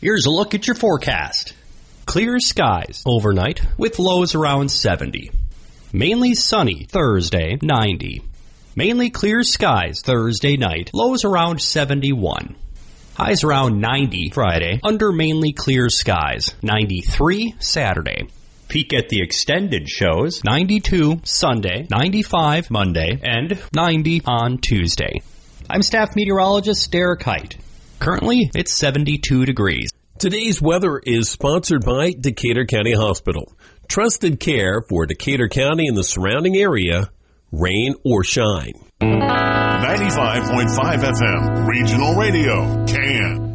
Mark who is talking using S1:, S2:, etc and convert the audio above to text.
S1: Here's a look at your forecast. Clear skies overnight with lows around 70. Mainly sunny Thursday, 90. Mainly clear skies Thursday night, lows around 71. Highs around 90 Friday, under mainly clear skies, 93 Saturday. Peak at the extended shows, 92 Sunday, 95 Monday, and 90 on Tuesday. I'm staff meteorologist Derek Height. Currently, it's 72 degrees.
S2: Today's weather is sponsored by Decatur County Hospital. Trusted care for Decatur County and the surrounding area, rain or shine.
S3: 95.5 FM, Regional Radio, CAN.